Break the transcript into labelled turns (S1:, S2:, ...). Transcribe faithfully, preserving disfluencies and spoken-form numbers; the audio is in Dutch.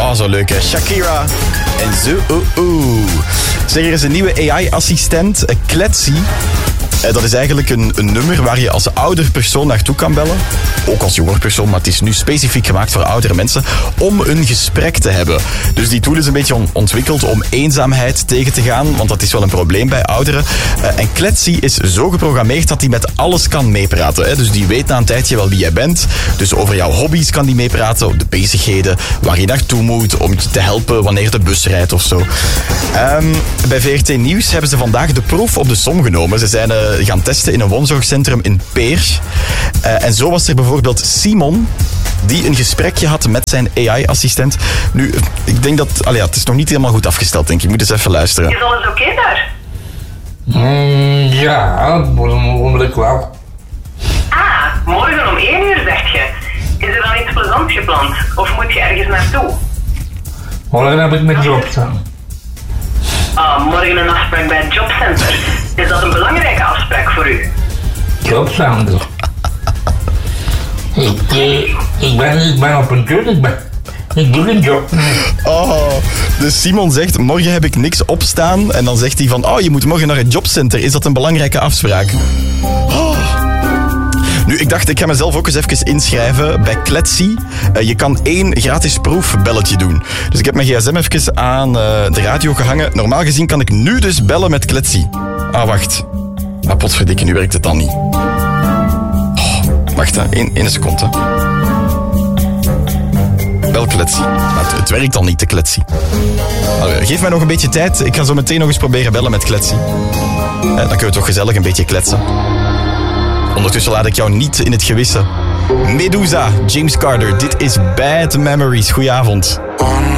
S1: Oh, zo leuk hè. Shakira en zo. Oh, oh. Zeg, er is een nieuwe A I-assistent, Kletsy. Dat is eigenlijk een, een nummer waar je als ouder persoon naartoe kan bellen. Ook als jonger persoon, maar het is nu specifiek gemaakt voor oudere mensen. Om een gesprek te hebben. Dus die tool is een beetje on- ontwikkeld om eenzaamheid tegen te gaan. Want dat is wel een probleem bij ouderen. Uh, en Kletsy is zo geprogrammeerd dat hij met alles kan meepraten. Hè. Dus die weet na een tijdje wel wie jij bent. Dus over jouw hobby's kan die meepraten. Op de bezigheden, waar je naartoe moet. Om je te helpen wanneer de bus rijdt of zo. Um, bij V R T Nieuws hebben ze vandaag de proef op de som genomen. Ze zijn... Uh, gaan testen in een woonzorgcentrum in Peers. Uh, en zo was er bijvoorbeeld Simon, die een gesprekje had met zijn A I-assistent. Nu, ik denk dat... Allee, het is nog niet helemaal goed afgesteld, denk ik. Ik moet eens even luisteren.
S2: Is alles oké daar?
S3: Mm, ja, mogelijk wel.
S2: Ah, morgen om één uur, zeg je. Is er dan iets plezants gepland? Of moet je ergens naartoe?
S3: Morgen heb ik mijn job staan.
S2: Ah, morgen een afspraak bij het jobcenter. Is dat een belangrijke afspraak voor u?
S3: Jobcenter? ik, eh, ik, ben, ik ben op een tour, ik, ben, ik doe een job.
S1: Oh, dus Simon zegt, morgen heb ik niks opstaan. En dan zegt hij van, oh, je moet morgen naar het jobcenter. Is dat een belangrijke afspraak? Oh. Nu, ik dacht, ik ga mezelf ook eens even inschrijven bij Kletsy. Uh, je kan één gratis proefbelletje doen. Dus ik heb mijn gsm even aan uh, de radio gehangen. Normaal gezien kan ik nu dus bellen met Kletsy. Ah, wacht. Ah, potverdikke, nu werkt het dan niet. Oh, wacht, hè. Eén, één seconde. Bel Kletsy. Het, het werkt al niet, de Kletsy. Allee, geef mij nog een beetje tijd. Ik ga zo meteen nog eens proberen bellen met Kletsy. Eh, dan kunnen we toch gezellig een beetje kletsen. Ondertussen laat ik jou niet in het gewisse. Medusa, James Carter. Dit is Bad Memories. Goedenavond.